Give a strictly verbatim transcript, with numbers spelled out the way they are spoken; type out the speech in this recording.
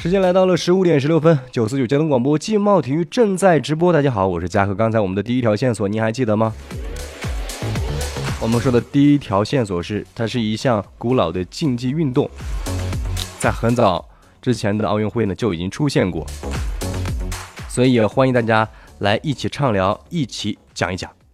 时间来到了十五点十六分，九四九交通广播劲茂体育正在直播。大家好，我是嘉禾。刚才我们的第一条线索，您还记得吗？我们说的第一条线索是，它是一项古老的竞技运动，在很早之前的奥运会呢就已经出现过，所以也欢迎大家来一起畅聊，一起讲一讲。